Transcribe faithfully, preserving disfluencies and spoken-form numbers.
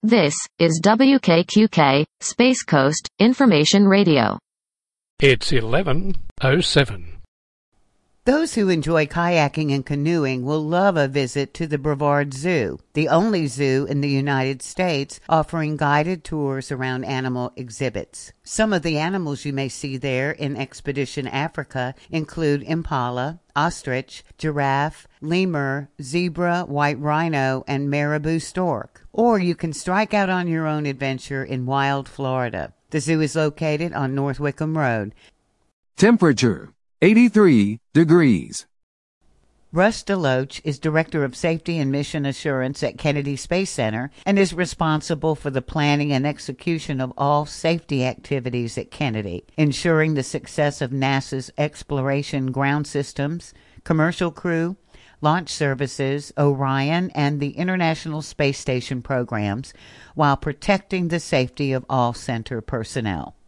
This is W K Q K, Space Coast, Information Radio. It's eleven oh seven. Those who enjoy kayaking and canoeing will love a visit to the Brevard Zoo, the only zoo in the United States offering guided tours around animal exhibits. Some of the animals you may see there in Expedition Africa include impala, ostrich, giraffe, lemur, zebra, white rhino, and marabou stork. Or you can strike out on your own adventure in wild Florida. The zoo is located on North Wickham Road. Temperature eighty-three degrees. Russ DeLoach is Director of Safety and Mission Assurance at Kennedy Space Center and is responsible for the planning and execution of all safety activities at Kennedy, ensuring the success of NASA's exploration ground systems, commercial crew, launch services, Orion, and the International Space Station programs, while protecting the safety of all center personnel.